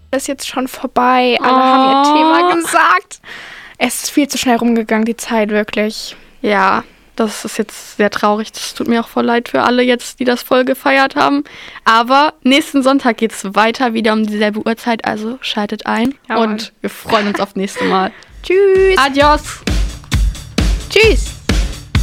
ist jetzt schon vorbei. Alle haben ihr Thema gesagt. Es ist viel zu schnell rumgegangen, die Zeit, wirklich. Ja, das ist jetzt sehr traurig. Das tut mir auch voll leid für alle jetzt, die das voll gefeiert haben. Aber nächsten Sonntag geht es weiter, wieder um dieselbe Uhrzeit. Also schaltet ein. Ja, und wir freuen uns aufs nächste Mal. Tschüss. Adios. Tschüss.